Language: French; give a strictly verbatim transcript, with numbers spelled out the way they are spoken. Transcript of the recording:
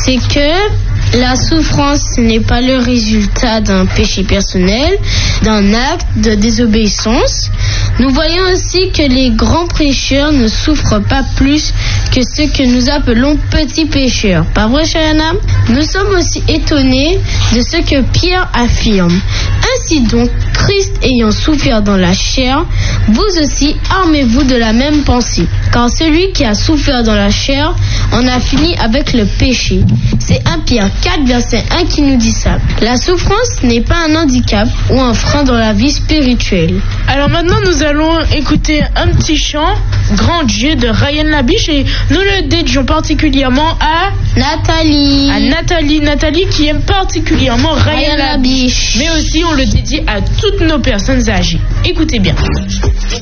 c'est que la souffrance n'est pas le résultat d'un péché personnel, d'un acte de désobéissance. Nous voyons aussi que les grands pécheurs ne souffrent pas plus que ceux que nous appelons petits pécheurs. Pas vrai, Chayana? Nous sommes aussi étonnés de ce que Pierre affirme. Ainsi donc, Christ ayant souffert dans la chair, vous aussi armez-vous de la même pensée. Car celui qui a souffert dans la chair en a fini avec le péché. C'est premier Pierre quatre, verset un qui nous dit ça. La souffrance n'est pas un handicap ou un frein dans la vie spirituelle. Alors maintenant, nous allons écouter un petit chant, Grand Dieu de Ryan Labiche, et nous le dédions particulièrement à Nathalie. À Nathalie, Nathalie qui aime particulièrement Ryan Labiche. Mais aussi, on le dédie à toutes nos personnes âgées. Écoutez bien.